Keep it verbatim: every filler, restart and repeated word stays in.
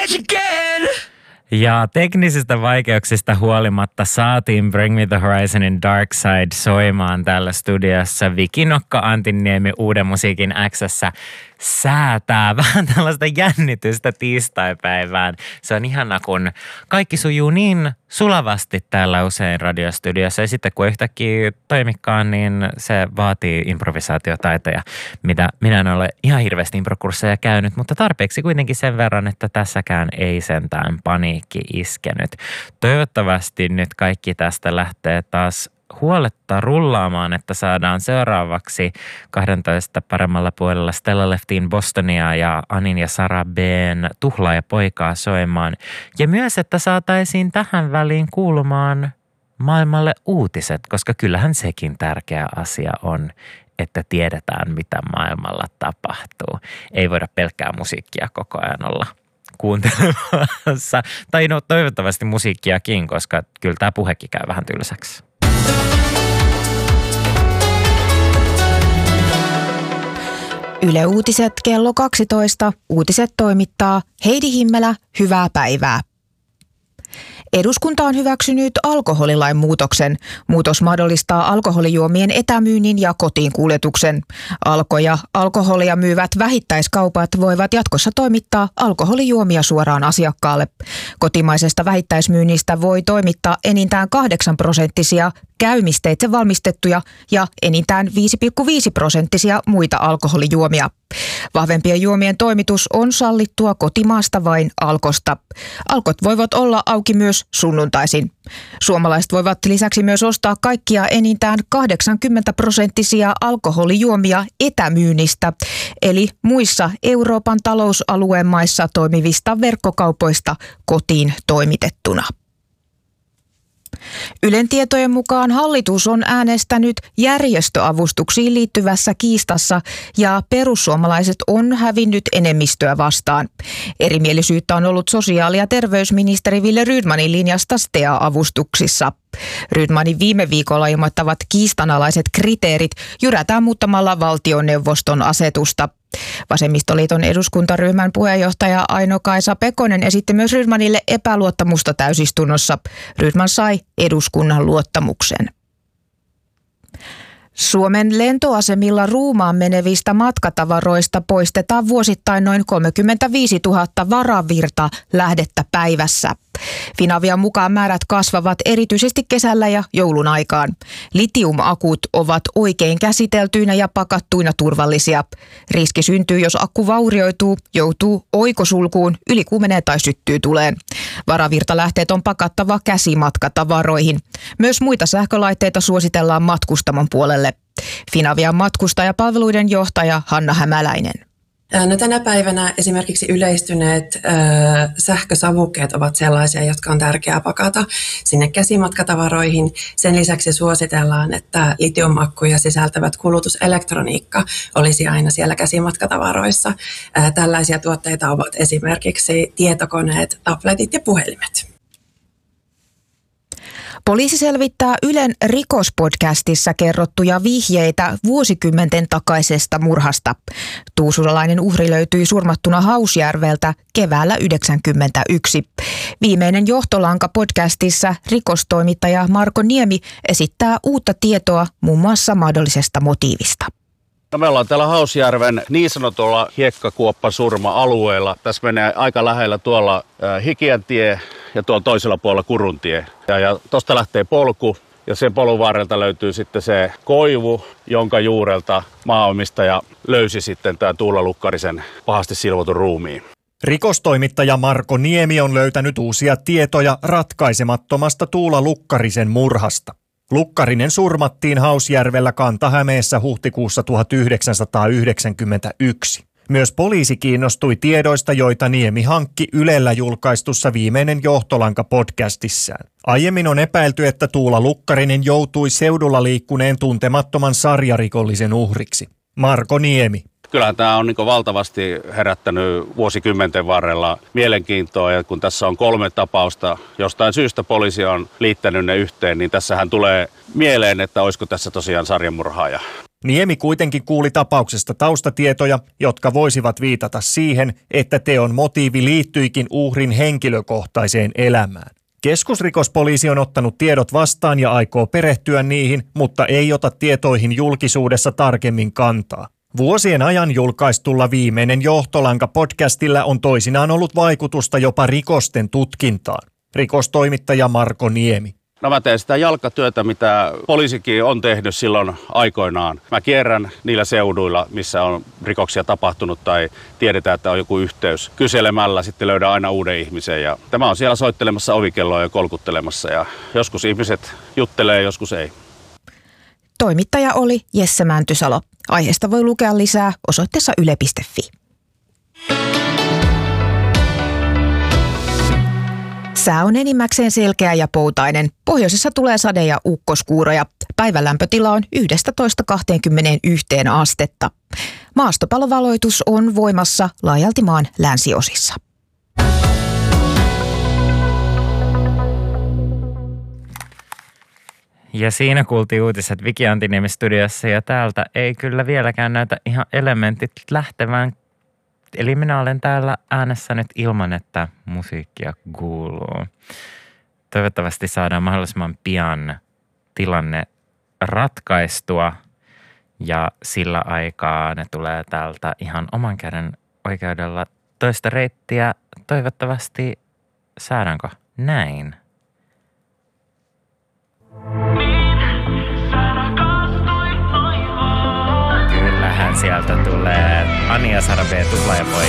edge again! Ja teknisistä vaikeuksista huolimatta saatiin Bring Me The Horizonin Dark Side soimaan täällä studiossa. Viki Nokko Antinniemi Uuden musiikin X:ssä säätää vähän tällaista jännitystä tiistaipäivään. Se on ihana, kun kaikki sujuu niin sulavasti täällä usein radiostudiossa. Ja sitten kun yhtäkkiä toimikaan, niin se vaatii improvisaatiotaitoja, mitä minä en ole ihan hirveästi improkursseja käynyt, mutta tarpeeksi kuitenkin sen verran, että tässäkään ei sentään paniikki iskenyt. Toivottavasti nyt kaikki tästä lähtee taas huoletta rullaamaan, että saadaan seuraavaksi kahdentoista paremmalla puolella Stella Leftin Bostonia ja Anin ja Sara B:n Tuhlaa ja poikaa soimaan. Ja myös, että saataisiin tähän väliin kuulumaan maailmalle uutiset, koska kyllähän sekin tärkeä asia on, että tiedetään, mitä maailmalla tapahtuu. Ei voida pelkkää musiikkia koko ajan olla kuuntelemassa. Tai no toivottavasti musiikkiakin, koska kyllä tämä puhekin käy vähän tylsäksi. Yle Uutiset kello kaksitoista. Uutiset toimittaa Heidi Himmelä. Hyvää päivää. Eduskunta on hyväksynyt alkoholilain muutoksen. Muutos mahdollistaa alkoholijuomien etämyynnin ja kotiin kuljetuksen. Alko ja alkoholia myyvät vähittäiskaupat voivat jatkossa toimittaa alkoholijuomia suoraan asiakkaalle. Kotimaisesta vähittäismyynnistä voi toimittaa enintään kahdeksan prosenttisia käymisteitse valmistettuja ja enintään viisi pilkku viisi prosenttisia muita alkoholijuomia. Vahvempien juomien toimitus on sallittua kotimaasta vain Alkosta. Alkot voivat olla auki myös sunnuntaisin. Suomalaiset voivat lisäksi myös ostaa kaikkia enintään kahdeksankymmentä prosenttisia alkoholijuomia etämyynnistä, eli muissa Euroopan talousalueen maissa toimivista verkkokaupoista kotiin toimitettuna. Ylen tietojen mukaan hallitus on äänestänyt järjestöavustuksiin liittyvässä kiistassa ja perussuomalaiset on hävinnyt enemmistöä vastaan. Erimielisyyttä on ollut sosiaali- ja terveysministeri Wille Rydmanin linjasta S T E A-avustuksissa. Rydmanin viime viikolla ilmoittavat kiistanalaiset kriteerit jyrätään muuttamalla valtioneuvoston asetusta. Vasemmistoliiton eduskuntaryhmän puheenjohtaja Aino-Kaisa Pekonen esitti myös Rydmanille epäluottamusta täysistunnossa. Rydman sai eduskunnan luottamuksen. Suomen lentoasemilla Ruumaan menevistä matkatavaroista poistetaan vuosittain noin kolmekymmentäviisituhatta varavirta lähdettä päivässä. Finavian mukaan määrät kasvavat erityisesti kesällä ja joulun aikaan. Litiumakut ovat oikein käsiteltyinä ja pakattuina turvallisia. Riski syntyy, jos akku vaurioituu, joutuu oikosulkuun, ylikuumenee tai syttyy tuleen. Varavirtalähteet on pakattava käsimatkatavaroihin. Myös muita sähkölaitteita suositellaan matkustamon puolelle. Finavian matkustajapalveluiden johtaja Hanna Hämäläinen. No, tänä päivänä esimerkiksi yleistyneet ö, sähkösavukkeet ovat sellaisia, jotka on tärkeää pakata sinne käsimatkatavaroihin. Sen lisäksi suositellaan, että litiumakkuja sisältävät kulutuselektroniikka olisi aina siellä käsimatkatavaroissa. Ö, tällaisia tuotteita ovat esimerkiksi tietokoneet, tabletit ja puhelimet. Poliisi selvittää Ylen rikospodcastissa kerrottuja vihjeitä vuosikymmenten takaisesta murhasta. Tuusulalainen uhri löytyi surmattuna Hausjärveltä keväällä yhdeksänkymmentäyksi. Viimeinen johtolanka podcastissa rikostoimittaja Marko Niemi esittää uutta tietoa muun muassa mahdollisesta motiivista. No, me ollaan täällä Hausjärven niin sanotulla hiekkakuoppasurma-alueella. Tässä menee aika lähellä tuolla äh, Hikiäntie ja tuolla toisella puolella Kuruntie. Ja, ja tuosta lähtee polku ja sen polun varrelta löytyy sitten se koivu, jonka juurelta maanomistaja löysi sitten tämä Tuula Lukkarisen pahasti silvotun ruumiin. Rikostoimittaja Marko Niemi on löytänyt uusia tietoja ratkaisemattomasta Tuula Lukkarisen murhasta. Lukkarinen surmattiin Hausjärvellä Kanta-Hämeessä huhtikuussa tuhatyhdeksänsataayhdeksänkymmentäyksi. Myös poliisi kiinnostui tiedoista, joita Niemi hankki Ylellä julkaistussa Viimeinen johtolanka podcastissaan. Aiemmin on epäilty, että Tuula Lukkarinen joutui seudulla liikkuneen tuntemattoman sarjarikollisen uhriksi. Marko Niemi. Kyllähän tämä on niin valtavasti herättänyt vuosikymmenten varrella mielenkiintoa, ja kun tässä on kolme tapausta, jostain syystä poliisi on liittänyt ne yhteen, niin tässähän tulee mieleen, että olisiko tässä tosiaan sarjamurhaaja. Niemi kuitenkin kuuli tapauksesta taustatietoja, jotka voisivat viitata siihen, että teon motiivi liittyikin uhrin henkilökohtaiseen elämään. Keskusrikospoliisi on ottanut tiedot vastaan ja aikoo perehtyä niihin, mutta ei ota tietoihin julkisuudessa tarkemmin kantaa. Vuosien ajan julkaistulla Viimeinen johtolanka podcastilla on toisinaan ollut vaikutusta jopa rikosten tutkintaan. Rikostoimittaja Marko Niemi. No mä teen sitä jalkatyötä, mitä poliisikin on tehnyt silloin aikoinaan. Mä kierrän niillä seuduilla, missä on rikoksia tapahtunut tai tiedetään, että on joku yhteys. Kyselemällä sitten löydän aina uuden ihmisen ja tämä on siellä soittelemassa ovikelloa ja kolkuttelemassa ja joskus ihmiset juttelee, joskus ei. Toimittaja oli Jesse Mäntysalo. Aiheesta voi lukea lisää osoitteessa yle piste fi. Sää on enimmäkseen selkeä ja poutainen. Pohjoisessa tulee sade- ja ukkoskuuroja. Päivän lämpötila on yksitoista kaksikymmentäyksi astetta. Maastopalovaloitus on voimassa laajalti maan länsiosissa. Ja siinä kuultiin uutiset Viki Antiniemi studiossa ja täältä ei kyllä vieläkään näytä ihan elementit lähtevän. Eli minä olen täällä äänessä nyt ilman, että musiikkia kuuluu. Toivottavasti saadaan mahdollisimman pian tilanne ratkaistua ja sillä aikaa ne tulee täältä ihan oman käden oikeudella toista reittiä. Toivottavasti saadaanko näin? Kyllähän sieltä tulee Anja Sarabee, Tuplaajapoika.